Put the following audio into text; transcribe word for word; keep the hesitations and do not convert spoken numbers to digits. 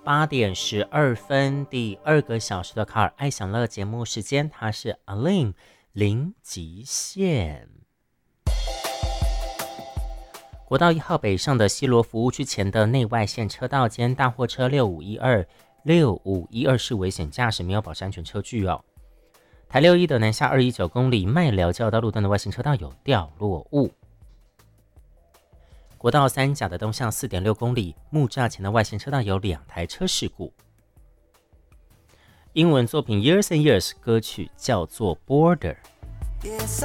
八点十二分，第二个小时的卡尔爱享乐节目时间，它是 Aline 零极限。国道一号北上的西罗服务区前的内外线车道间，大货车六五一二、六五一二是危险驾驶，没有保持安全车距哦。台六一的南下二一九公里麦寮交道路段的外线车道有掉落物。国道三甲的东向 四点六公里木栅前的外线车道有两台车事故。英文作品 Years and Years 歌曲叫做 Border。